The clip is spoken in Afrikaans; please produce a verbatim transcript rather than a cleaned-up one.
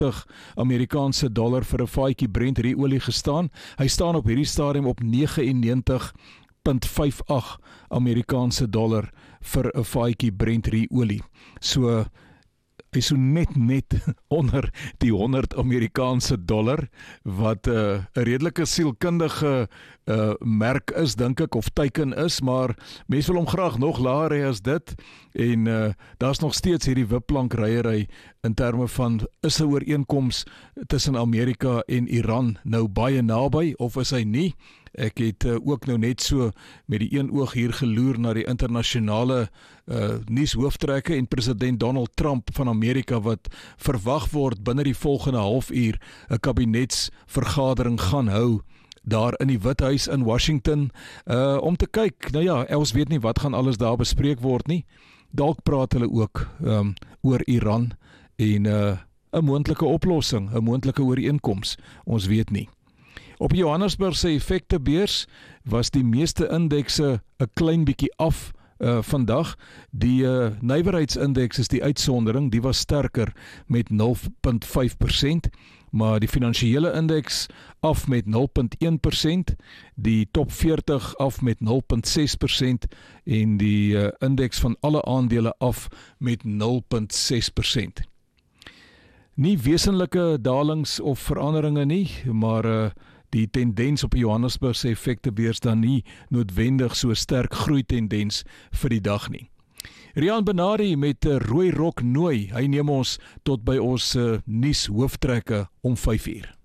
Amerikaanse dollar vir 'n vatjie Brent ruolie gestaan. Hy staan op hierdie stadium op negentig en negentig komma vyf agt Amerikaanse dollar vir 'n vatjie Brent ruolie. So hy is so net net onder die honderd Amerikaanse dollar, wat 'n uh, redelike sielkundige uh, merk is, dink ek, of teiken is, maar mense wil hom graag nog laer hê as dit, en uh, daar's nog steeds hierdie wipplankryerry in terme van, is 'n ooreenkoms tussen Amerika en Iran nou baie naby, of is hy nie? Ek het uh, ook nou net so met die een oog hier geloer na die internasionale uh, nuushooftrekke en president Donald Trump van Amerika, wat verwag word binne die volgende halfuur 'n kabinetsvergadering gaan hou daar in die Withuis in Washington, uh, om te kyk, nou ja, ons weet nie wat gaan alles daar bespreek word nie. Dalk praat hulle ook um, oor Iran en 'n uh, moontlike oplossing, 'n moontlike ooreenkoms, ons weet nie. Op Johannesburg se effektebeurs was die meeste indekse 'n klein bietjie af uh, vandag. Die uh, nywerheidsindeks is die uitsondering, die was sterker met nul komma vyf persent, maar die finansiële indeks af met nul komma een persent, die top veertig af met nul komma ses persent en die uh, indeks van alle aandele af met nul komma ses persent. Nie wesenlike dalings of veranderinge nie, maar uh, die tendens op die Johannesburg se effektebeurs dan nie noodwendig so sterk groei tendens vir die dag nie. Rian Benari met 'n rooi rok nooi, hy neem ons tot by ons uh, nuus hooftrekke om vyf uur.